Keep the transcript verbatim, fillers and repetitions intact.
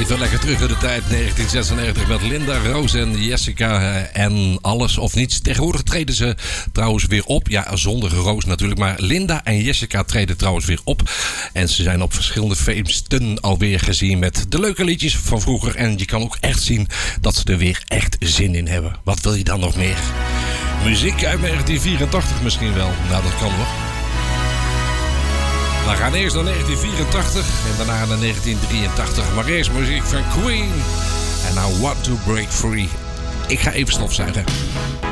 Even lekker terug in de tijd, negentien zesennegentig, met Linda, Roos en Jessica en Alles of Niets. Tegenwoordig treden ze trouwens weer op. Ja, zonder Roos natuurlijk, maar Linda en Jessica treden trouwens weer op. En ze zijn op verschillende feesten alweer gezien met de leuke liedjes van vroeger. En je kan ook echt zien dat ze er weer echt zin in hebben. Wat wil je dan nog meer? Muziek uit negentien vierentachtig misschien wel. Nou, dat kan nog. We gaan eerst naar negentien vierentachtig en daarna naar negentien drieëntachtig. Maar eerst muziek van Queen. En I Want to Break Free. Ik ga even stofzuigen.